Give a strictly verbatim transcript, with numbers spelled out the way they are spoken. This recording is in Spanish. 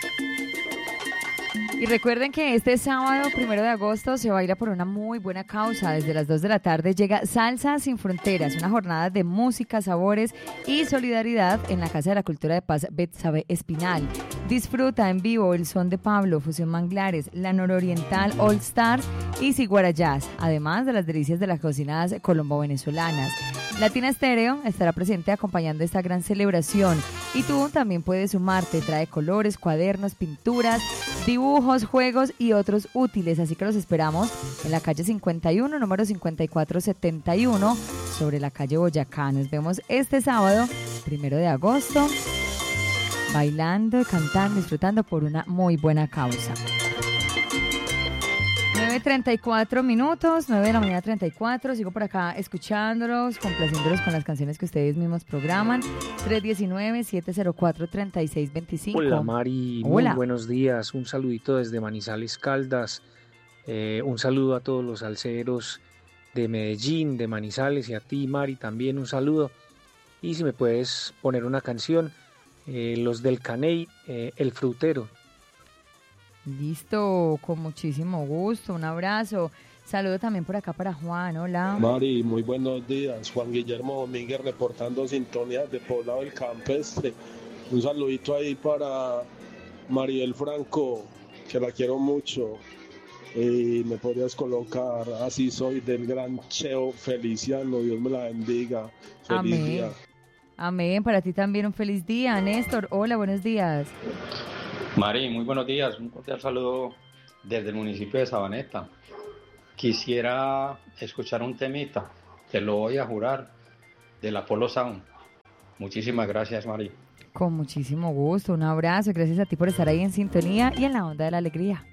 Y recuerden que este sábado, primero de agosto, se baila por una muy buena causa. Desde las dos de la tarde llega Salsa Sin Fronteras, una jornada de música, sabores y solidaridad en la Casa de la Cultura de Paz Betsabe Espinal. Disfruta en vivo el son de Pablo, Fusión Manglares, la nororiental All Star y Siguara Jazz, además de las delicias de las cocinas colombo-venezolanas. Latina Estéreo estará presente acompañando esta gran celebración y tú también puedes sumarte. Trae colores, cuadernos, pinturas, dibujos, juegos y otros útiles, así que los esperamos en la calle cincuenta y uno, número cincuenta y cuatro setenta y uno, sobre la calle Boyacá. Nos vemos este sábado, primero de agosto, bailando, cantando, disfrutando por una muy buena causa. nueve treinta y cuatro minutos, nueve de la mañana treinta y cuatro, sigo por acá escuchándolos, complaciéndolos con las canciones que ustedes mismos programan. Tres uno nueve, siete cero cuatro, tres seis dos cinco. Hola Mari, Hola. Muy buenos días, un saludito desde Manizales Caldas, eh, un saludo a todos los salseros de Medellín, de Manizales, y a ti Mari también un saludo. Y si me puedes poner una canción, eh, los del Caney, eh, El Frutero. Listo, con muchísimo gusto, un abrazo. Saludo también por acá para Juan, hola. Mari, muy buenos días. Juan Guillermo Domínguez reportando sintonía de Poblado del Campestre. Un saludito ahí para Mariel Franco, que la quiero mucho. Y me podrías colocar Así Soy del gran Cheo Feliciano. Dios me la bendiga. Feliz Amén. día. Amén, para ti también un feliz día. Néstor, hola, buenos días. Mari, muy buenos días, un cordial saludo desde el municipio de Sabaneta. Quisiera escuchar un temita, te lo voy a jurar, del Apollo Sound. Muchísimas gracias, Mari. Con muchísimo gusto, un abrazo, gracias a ti por estar ahí en sintonía y en la onda de la alegría.